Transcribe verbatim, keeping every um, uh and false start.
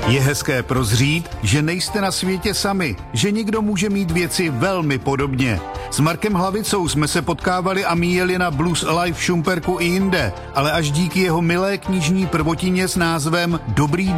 Je hezké prozřít, že nejste na světě sami, že někdo může mít věci velmi podobně. S Markem Hlavicou jsme se potkávali a míjeli na Blues Alive v Šumperku i jinde, ale až díky jeho milé knižní prvotině s názvem Dobrý